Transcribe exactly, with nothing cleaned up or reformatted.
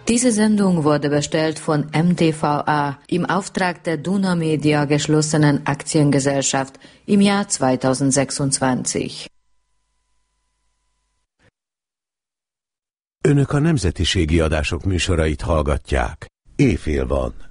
Diese Sendung wurde bestellt von M T V A im Auftrag der Duna Media geschlossenen Aktiengesellschaft im Jahr zweitausendsechsundzwanzig. Önök a nemzetiségi adások műsorait hallgatják. Éjfél van.